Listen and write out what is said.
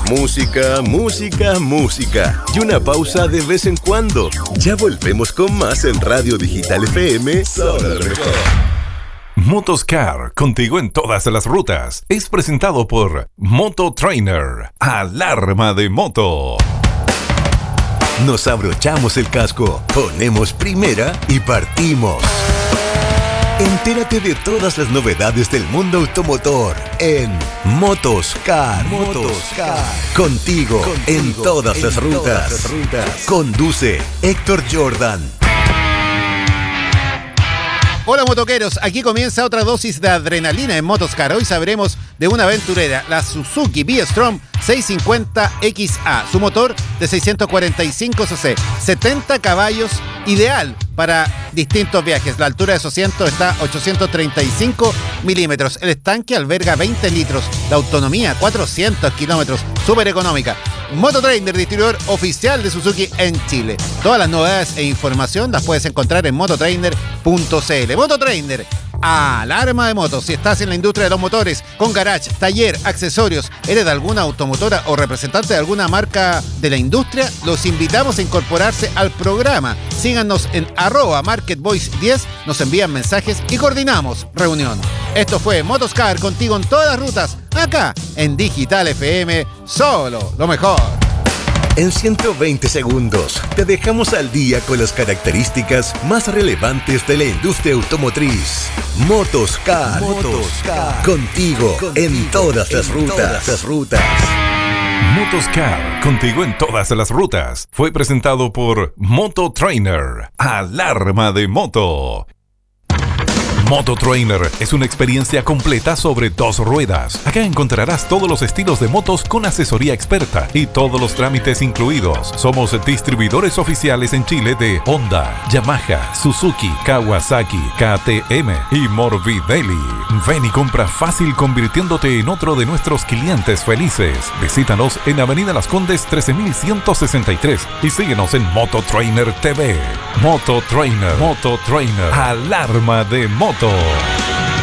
Música, música, música. Y una pausa de vez en cuando. Ya volvemos con más en Radio Digital FM. Solo lo mejor. Motoscar, contigo en todas las rutas. Es presentado por Moto Trainer. Alarma de moto. Nos abrochamos el casco, ponemos primera y partimos. Entérate de todas las novedades del mundo automotor en Motoscar. Contigo en todas las rutas. Conduce Héctor Jordan. Hola motoqueros, aquí comienza otra dosis de adrenalina en Motoscar. Hoy sabremos de una aventurera, la Suzuki V-Strom 650XA. Su motor de 645 cc, 70 caballos, ideal para distintos viajes. La altura de su asiento está a 835 milímetros. El estanque alberga 20 litros. La autonomía, 400 kilómetros. Súper económica. Mototrainer, distribuidor oficial de Suzuki en Chile. Todas las novedades e información las puedes encontrar en mototrainer.cl. Mototrainer, alarma de motos. Si estás en la industria de los motores, con garage, taller, accesorios, eres de alguna automotora o representante de alguna marca de la industria, los invitamos a incorporarse al programa. Síganos en @MarketVoice10, nos envían mensajes y coordinamos reunión. Esto fue Motoscar, contigo en todas las rutas, acá en Digital FM, solo lo mejor. En 120 segundos te dejamos al día con las características más relevantes de la industria automotriz. Motoscar. Contigo en todas las rutas. Motoscar, contigo en todas las rutas. Fue presentado por Moto Trainer. Alarma de moto. Moto Trainer es una experiencia completa sobre dos ruedas. Acá encontrarás todos los estilos de motos con asesoría experta y todos los trámites incluidos. Somos distribuidores oficiales en Chile de Honda, Yamaha, Suzuki, Kawasaki, KTM y Morbidelli. Ven y compra fácil convirtiéndote en otro de nuestros clientes felices. Visítanos en Avenida Las Condes 13163 y síguenos en Moto Trainer TV. Moto Trainer. Alarma de moto.